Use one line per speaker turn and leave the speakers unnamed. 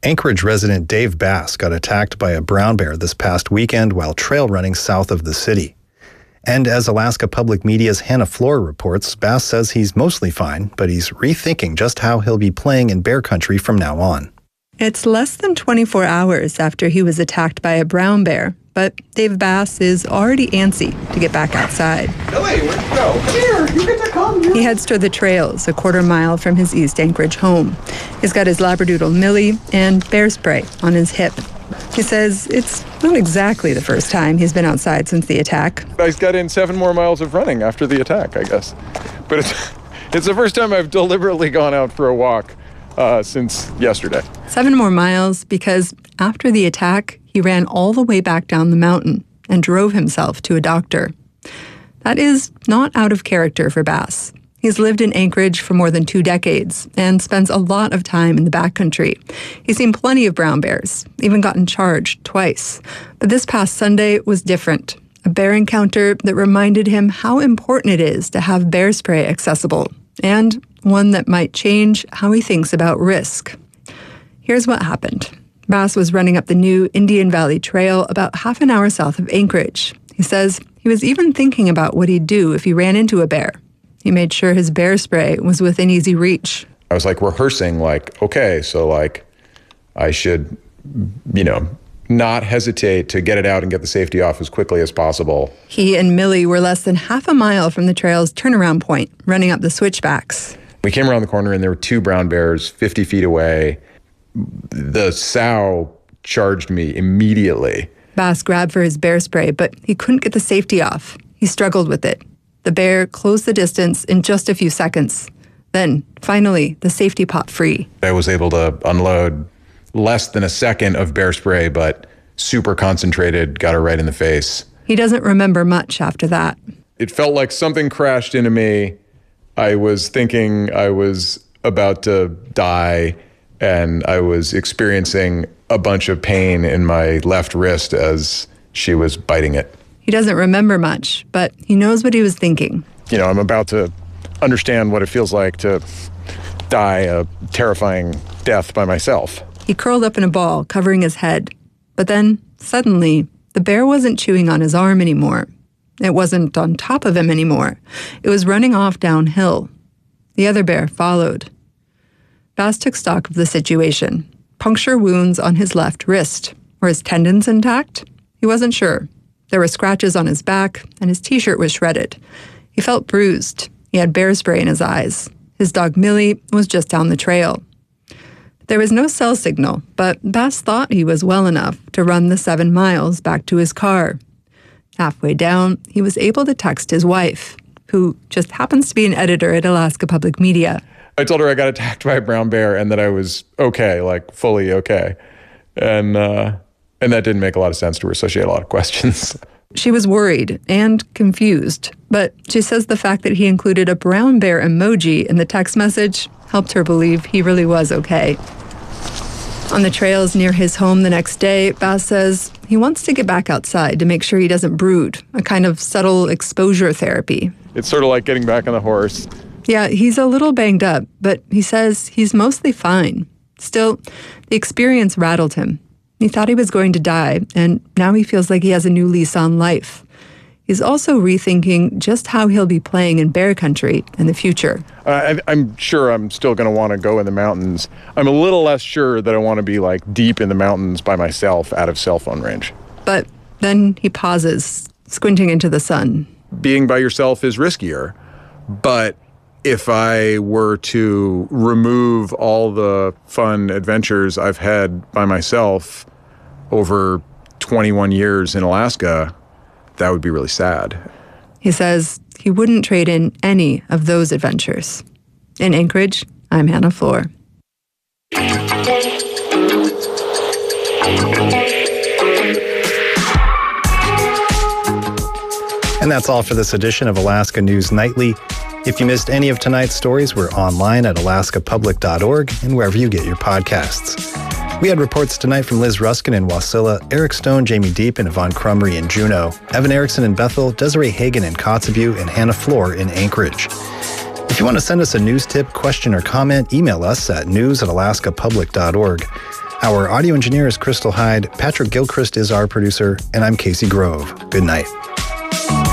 Anchorage resident Dave Bass got attacked by a brown bear this past weekend while trail running south of the city. And as Alaska Public Media's Hannah Floor reports, Bass says he's mostly fine, but he's rethinking just how he'll be playing in bear country from now on.
It's less than 24 hours after he was attacked by a brown bear, but Dave Bass is already antsy to get back outside.
Billy, where'd you go? Come here, you get to come.
He heads toward the trails, a quarter-mile from his East Anchorage home. He's got his Labradoodle Millie and bear spray on his hip. He says it's not exactly the first time he's been outside since the attack.
I got in 7 more miles of running after the attack, I guess. But it's the first time I've deliberately gone out for a walk since yesterday.
7 more miles because after the attack, he ran all the way back down the mountain and drove himself to a doctor. That is not out of character for Bass. He's lived in Anchorage for more than 2 decades and spends a lot of time in the backcountry. He's seen plenty of brown bears, even gotten charged twice. But this past Sunday was different. A bear encounter that reminded him how important it is to have bear spray accessible, and one that might change how he thinks about risk. Here's what happened. Bass was running up the new Indian Valley Trail about half an hour south of Anchorage. He says he was even thinking about what he'd do if he ran into a bear. He made sure his bear spray was within easy reach.
I was rehearsing, okay, so I should, not hesitate to get it out and get the safety off as quickly as possible.
He and Millie were less than half a mile from the trail's turnaround point, running up the switchbacks.
We came around the corner and there were 2 brown bears 50 feet away. The sow charged me immediately.
Bass grabbed for his bear spray, but he couldn't get the safety off. He struggled with it. The bear closed the distance in just a few seconds. Then, finally, the safety popped free.
I was able to unload less than a second of bear spray, but super concentrated, got her right in the face.
He doesn't remember much after that.
It felt like something crashed into me. I was thinking I was about to die, and I was experiencing a bunch of pain in my left wrist as she was biting it.
He doesn't remember much, but he knows what he was thinking.
I'm about to understand what it feels like to die a terrifying death by myself.
He curled up in a ball, covering his head. But then, suddenly, the bear wasn't chewing on his arm anymore. It wasn't on top of him anymore. It was running off downhill. The other bear followed. Bass took stock of the situation. Puncture wounds on his left wrist. Were his tendons intact? He wasn't sure. There were scratches on his back, and his t-shirt was shredded. He felt bruised. He had bear spray in his eyes. His dog Millie was just down the trail. There was no cell signal, but Bass thought he was well enough to run the 7 miles back to his car. Halfway down, he was able to text his wife, who just happens to be an editor at Alaska Public Media.
I told her I got attacked by a brown bear and that I was okay, fully okay. And that didn't make a lot of sense to her, so she had a lot of questions.
She was worried and confused, but she says the fact that he included a brown bear emoji in the text message helped her believe he really was okay. On the trails near his home the next day, Bass says he wants to get back outside to make sure he doesn't brood, a kind of subtle exposure therapy.
It's sort of like getting back on the horse.
Yeah, he's a little banged up, but he says he's mostly fine. Still, the experience rattled him. He thought he was going to die, and now he feels like he has a new lease on life. He's also rethinking just how he'll be playing in bear country in the future.
I'm sure I'm still going to want to go in the mountains. I'm a little less sure that I want to be deep in the mountains by myself out of cell phone range.
But then he pauses, squinting into the sun.
Being by yourself is riskier, but if I were to remove all the fun adventures I've had by myself over 21 years in Alaska, that would be really sad.
He says he wouldn't trade in any of those adventures. In Anchorage, I'm Hannah Floor.
And that's all for this edition of Alaska News Nightly. If you missed any of tonight's stories, we're online at alaskapublic.org and wherever you get your podcasts. We had reports tonight from Liz Ruskin in Wasilla, Eric Stone, Jamie Deep, and Yvonne Crumry in Juneau, Evan Erickson in Bethel, Desiree Hagen in Kotzebue, and Hannah Floor in Anchorage. If you want to send us a news tip, question, or comment, email us at news@alaskapublic.org. Our audio engineer is Crystal Hyde, Patrick Gilchrist is our producer, and I'm Casey Grove. Good night.